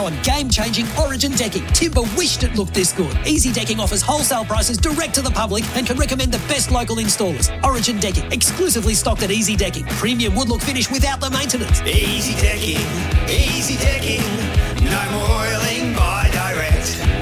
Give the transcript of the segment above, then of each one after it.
now on game-changing Origin decking. Timber wished it looked this good. Easy Decking offers wholesale prices direct to the public and can recommend the best local installers. Origin Decking, exclusively stocked at Easy Decking. Premium wood look finish without the maintenance. Easy Decking, no more oiling by direct.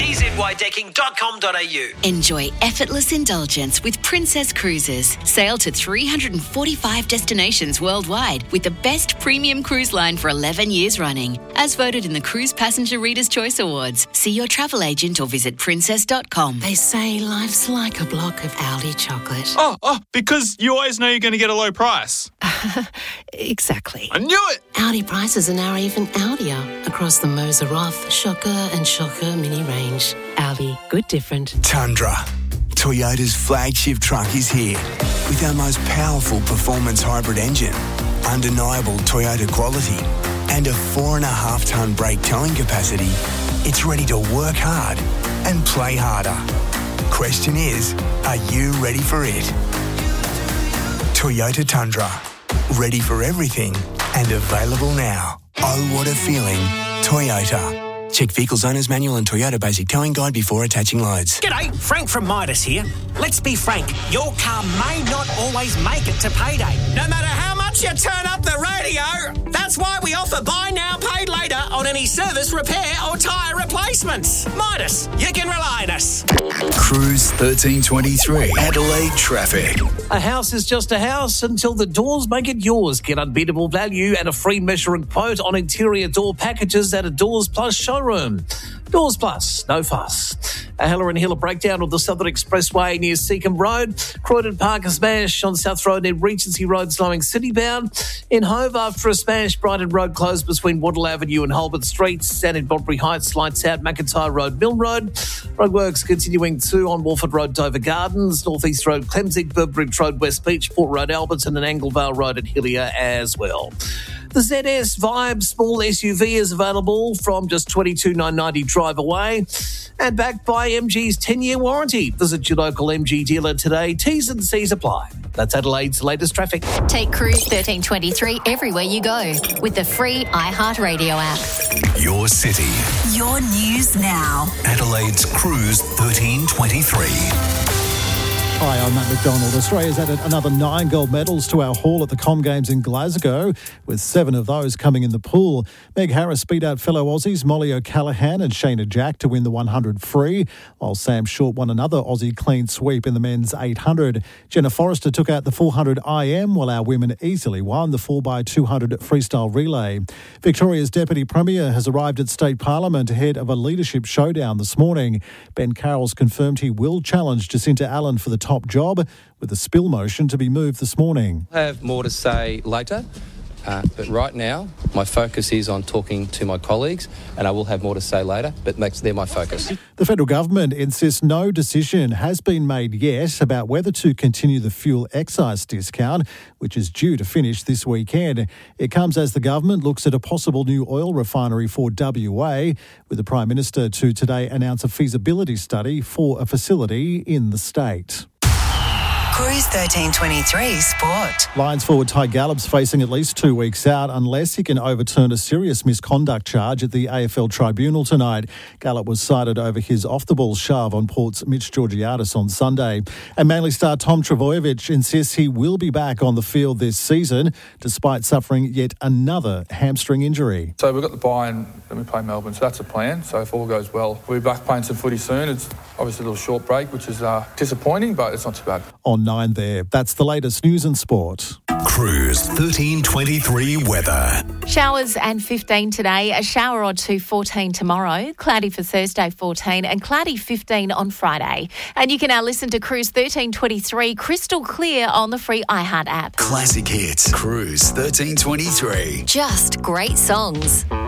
EZYDecking.com.au. Enjoy effortless indulgence with Princess Cruises. Sail to 345 destinations worldwide with the best premium cruise line for 11 years running. As voted in the Cruise Passenger Reader's Choice Awards. See your travel agent or visit princess.com. They say life's like a block of Aldi chocolate. Oh, because you always know you're going to get a low price. Exactly. I knew it! Aldi prices are now even Aldier across the Moser Roth, Shocker and Shocker mini range. Aldi, good different. Tundra, Toyota's flagship truck, is here with our most powerful performance hybrid engine, undeniable Toyota quality, and a 4.5-tonne brake towing capacity. It's ready to work hard and play harder. Question is, are you ready for it? Toyota Tundra, ready for everything and available now. Oh, what a feeling. Toyota. Check Vehicles Owner's Manual and Toyota Basic Towing Guide before attaching loads. G'day, Frank from Midas here. Let's be frank, your car may not always make it to payday. No matter how much you turn up the radio, that's why we offer buy now, pay later on any service, repair or tyre replacements. Midas, you can rely on us. Cruise 1323, Adelaide traffic. A house is just a house until the doors make it yours. Get unbeatable value and a free measuring quote on interior door packages at a Doors Plus showroom. Doors Plus, no fuss. A Heller and Hiller breakdown of the Southern Expressway near Seacombe Road. Croydon Park a smash on South Road near Regency Road slowing citybound. In Hove after a smash, Brighton Road closed between Waddle Avenue and Holbert Streets. And in Bodbury Heights, lights out McIntyre Road, Mill Road. Roadworks continuing too on Walford Road, Dover Gardens. North East Road, Clemsig, Burbridge Road, West Beach, Port Road, Alberton and Anglevale Road at Hillier as well. The ZS Vibe small SUV is available from just $22,990 drive away and backed by MG's 10-year warranty. Visit your local MG dealer today. T's and C's apply. That's Adelaide's latest traffic. Take Cruise 1323 everywhere you go with the free iHeartRadio app. Your city. Your news now. Adelaide's Cruise 1323. Hi, I'm Matt McDonald. Australia's added another 9 gold medals to our haul at the Com Games in Glasgow, with 7 of those coming in the pool. Meg Harris beat out fellow Aussies Molly O'Callaghan and Shayna Jack to win the 100 free, while Sam Short won another Aussie clean sweep in the men's 800. Jenna Forrester took out the 400 IM, while our women easily won the 4x200 freestyle relay. Victoria's Deputy Premier has arrived at State Parliament ahead of a leadership showdown this morning. Ben Carroll's confirmed he will challenge Jacinta Allen for the top job, with a spill motion to be moved this morning. I have more to say later, but right now my focus is on talking to my colleagues, and I will have more to say later, but they're my focus. The federal government insists no decision has been made yet about whether to continue the fuel excise discount, which is due to finish this weekend. It comes as the government looks at a possible new oil refinery for WA, with the Prime Minister to today announce a feasibility study for a facility in the state. Cruise 1323 Sport. Lions forward Ty Gallop's facing at least 2 weeks out unless he can overturn a serious misconduct charge at the AFL tribunal tonight. Gallop was cited over his off-the-ball shove on Port's Mitch Georgiadis on Sunday. And Manly star Tom Trbojevic insists he will be back on the field this season despite suffering yet another hamstring injury. So we've got the bye and then we play Melbourne, so that's a plan. So if all goes well, we'll be back playing some footy soon. It's obviously a little short break, which is disappointing, but it's not too bad. On 9 there. That's the latest news and sport. Cruise 1323 weather. Showers and 15 today, a shower or two 14 tomorrow, cloudy for Thursday 14 and cloudy 15 on Friday. And you can now listen to Cruise 1323 crystal clear on the free iHeart app. Classic hits. Cruise 1323. Just great songs.